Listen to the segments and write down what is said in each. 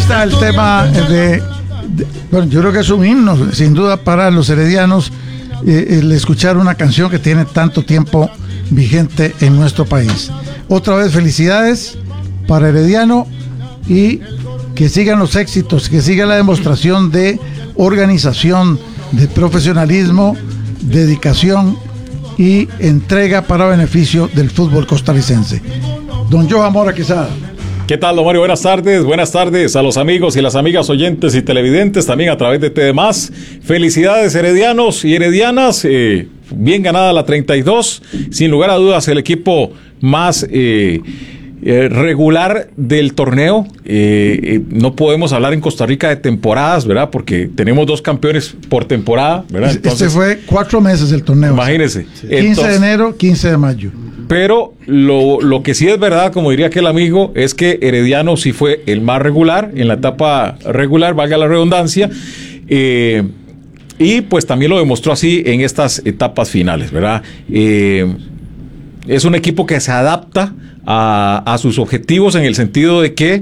está el tema bueno, yo creo que es un himno, sin duda, para los heredianos, el escuchar una canción que tiene tanto tiempo vigente en nuestro país. Otra vez, felicidades para Herediano y que sigan los éxitos, que siga la demostración de organización, de profesionalismo, dedicación y entrega para beneficio del fútbol costarricense. Don Johan Mora Quesada. ¿Qué tal, don Mario? Buenas tardes a los amigos y las amigas oyentes y televidentes, también a través de TDMás. Felicidades, heredianos y heredianas, bien ganada la 32, sin lugar a dudas el equipo más regular del torneo. No podemos hablar en Costa Rica de temporadas, ¿verdad? Porque tenemos 2 campeones por temporada, ¿verdad? Entonces, fue 4 meses el torneo. Imagínense. Sí. 15 de enero, 15 de mayo. Pero lo que sí es verdad, como diría aquel amigo, es que Herediano sí fue el más regular, en la etapa regular, valga la redundancia, y pues también lo demostró así en estas etapas finales, ¿verdad? Es un equipo que se adapta a sus objetivos en el sentido de que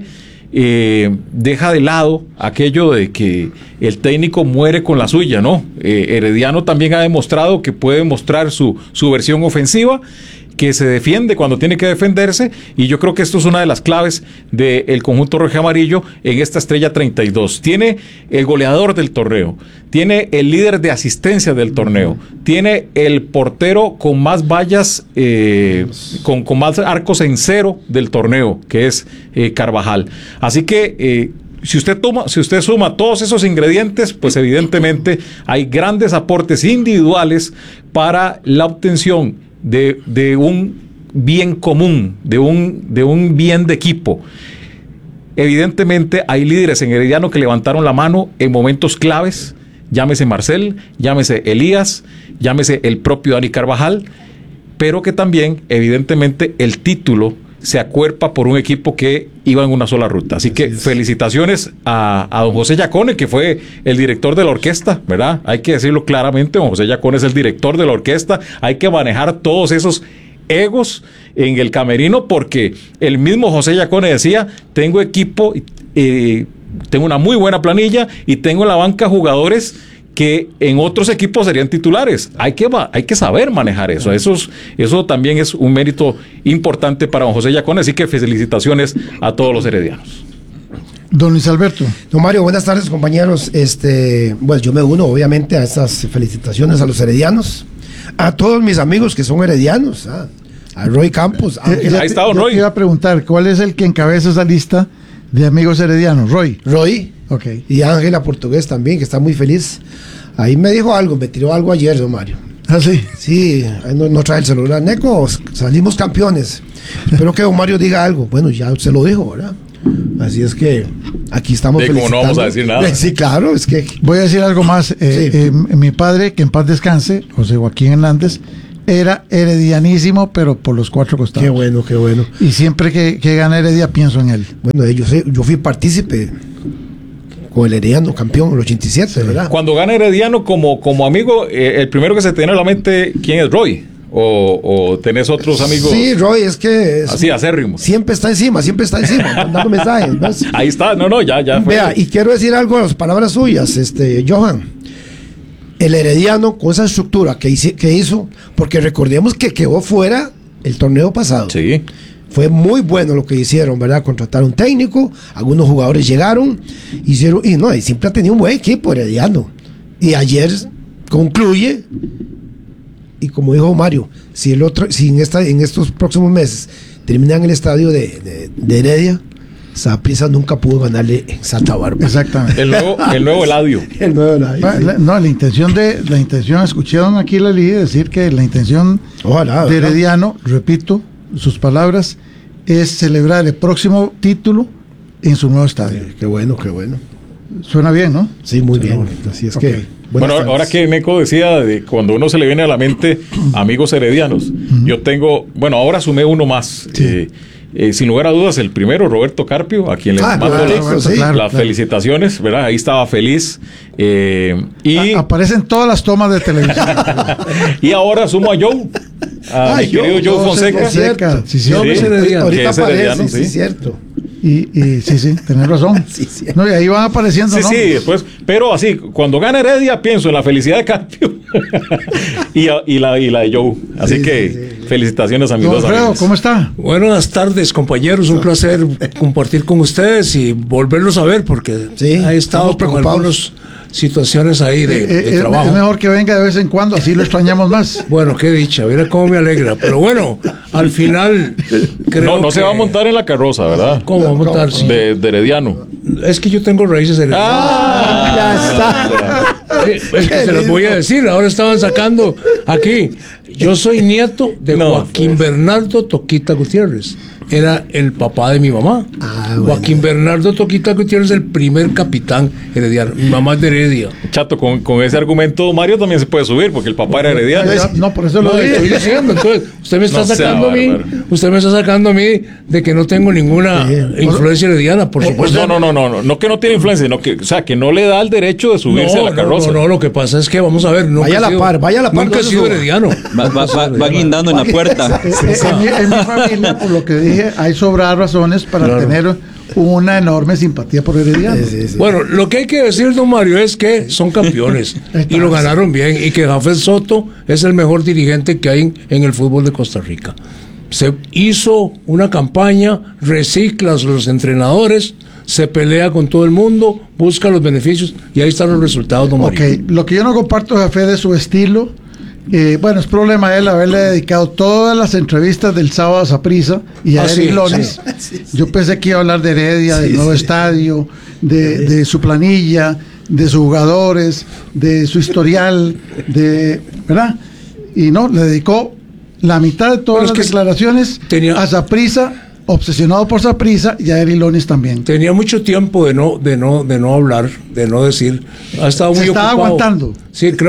deja de lado aquello de que el técnico muere con la suya, ¿no? Herediano también ha demostrado que puede mostrar su versión ofensiva, que se defiende cuando tiene que defenderse, y yo creo que esto es una de las claves del conjunto rojo-amarillo en esta estrella 32. Tiene el goleador del torneo, tiene el líder de asistencia del torneo, tiene el portero con más vallas, con más arcos en cero del torneo, que es Carvajal. Así que si usted suma todos esos ingredientes, pues evidentemente hay grandes aportes individuales para la obtención de un bien común, de un bien de equipo. Evidentemente hay líderes en Herediano que levantaron la mano en momentos claves, llámese Marcel, llámese Elías, llámese el propio Dani Carvajal, pero que también evidentemente el título se acuerpa por un equipo que iba en una sola ruta. Así que felicitaciones a don José Yacone, que fue el director de la orquesta, ¿verdad? Hay que decirlo claramente, don José Yacone es el director de la orquesta. Hay que manejar todos esos egos en el camerino, porque el mismo José Yacone decía: tengo equipo, tengo una muy buena planilla y tengo en la banca jugadores que en otros equipos serían titulares. Hay que saber manejar eso. Eso también es un mérito importante para don José Yacone, así que felicitaciones a todos los heredianos. Don Luis Alberto. Don Mario, buenas tardes, compañeros. Pues yo me uno obviamente a estas felicitaciones a los heredianos, a todos mis amigos que son heredianos, a Roy Campos. Ahí está don Roy. Te iba a preguntar, ¿cuál es el que encabeza esa lista de amigos heredianos? Roy. Okay. Y Ángela Portugués también, que está muy feliz. Ahí me dijo algo, me tiró algo ayer, don Mario. ¿Ah, sí? Sí, no trae el celular. Neco, salimos campeones. Espero que don Mario diga algo. Bueno, ya se lo dijo, ¿verdad? Así es que aquí estamos felicitando. Como no vamos a decir nada. Sí, claro, es que... Voy a decir algo más. Mi padre, que en paz descanse, José Joaquín Hernández, era heredianísimo, pero por los 4 costados. Qué bueno, qué bueno. Y siempre que gana Heredia pienso en él. Bueno, yo fui partícipe con el Herediano, campeón en el 87, ¿verdad? Cuando gana Herediano como amigo, el primero que se te viene a la mente, ¿quién es Roy? ¿O tenés otros amigos? Sí, Roy, es que... Así, acérrimos. Siempre está encima, mandando mensajes, ¿ves? Ahí está, ya fue. Vea, y quiero decir algo a las palabras suyas, Johan. El Herediano, con esa estructura que hizo, porque recordemos que quedó fuera el torneo pasado. Sí. Fue muy bueno lo que hicieron, ¿verdad? Contrataron un técnico, algunos jugadores llegaron, y siempre ha tenido un buen equipo Herediano. Y ayer concluye, y como dijo Mario, si en estos próximos meses terminan el estadio de Heredia, Saprissa nunca pudo ganarle en Santa Bárbara. Exactamente. El nuevo Eladio. La intención, escucharon aquí la liga decir que la intención de Herediano, repito sus palabras, es celebrar el próximo título en su nuevo estadio. Qué bueno. Suena bien, ¿no? Sí, muy bien. Así es que... Bueno, ahora que Neco decía de cuando uno se le viene a la mente amigos heredianos, yo tengo, ahora sumé uno más. Sí. Sin lugar a dudas, el primero, Roberto Carpio, a quien le mando las felicitaciones, ¿verdad? Ahí estaba feliz. Aparecen todas las tomas de televisión. Y ahora sumo a Joe, mi querido Joe Fonseca. Sí, ahorita aparece, sí, cierto. Y sí, tenés razón. Sí, sí. No, y ahí van apareciendo, Sí, ¿no? sí, después, pero así, cuando gana Heredia pienso en la felicidad de Carpio y la de Joe. Así Sí, que felicitaciones a mis Don dos Alfredo, amigos. ¿cómo está? Buenas tardes, compañeros. Un placer compartir con ustedes y volverlos a ver porque Sí, he estado estamos con preocupados. algunas situaciones ahí de trabajo. Es mejor que venga de vez en cuando, así lo extrañamos más. Bueno, qué dicha, mira cómo me alegra. Pero bueno, al final creo No se que- va a montar en la carroza, ¿verdad? ¿Cómo va a montar? Sí. De Herediano. Es que yo tengo raíces en Ya está. Es que se los voy a decir, ahora estaban sacando aquí. Yo soy nieto de No, Joaquín Bernardo Toquita Gutiérrez. Era el papá de mi mamá. Bueno. Joaquín Bernardo Toquita Gutiérrez, el primer capitán herediano. Mi mamá es de Heredia. Chato, con ese argumento Mario también se puede subir porque el papá era Herediano. No, por eso No, lo estoy dije. diciendo, entonces, usted me está No sea sacando a mí, bárbaro. usted me está sacando a mí de que no tengo ninguna influencia herediana, por Pues supuesto. no que no tiene influencia, sino que, o sea, que no le da el derecho de subirse a la carroza. No, lo que pasa es que vamos a ver, nunca Vaya a la he sido- par, vaya a la par, Nunca no he se sido suba. herediano. Va guindando en la puerta. En mi familia, por lo que dije, hay sobradas razones para Claro. tener una enorme simpatía por Herediano. Bueno, lo que hay que decir, don Mario, es que son campeones y lo ganaron bien y que Jafet Soto es el mejor dirigente que hay en el fútbol de Costa Rica. Se hizo una campaña, recicla a los entrenadores, se pelea con todo el mundo, busca los beneficios y ahí están los resultados, don Mario. Ok, lo que yo no comparto, Jafé, de su estilo, bueno, es problema de él haberle dedicado todas las entrevistas del sábado a Saprissa y a Ah, Eric sí, Lones. Yo pensé que iba a hablar de Heredia, del nuevo estadio, de su planilla, de sus jugadores, de su historial, ¿verdad? Y no, le dedicó la mitad de todas Pero es las que declaraciones tenía- a Saprissa, obsesionado por Saprissa, y a Eric Lones también. Tenía mucho tiempo de no hablar, de no decir. Ha estado Se muy estaba ocupado. aguantando. Sí, creo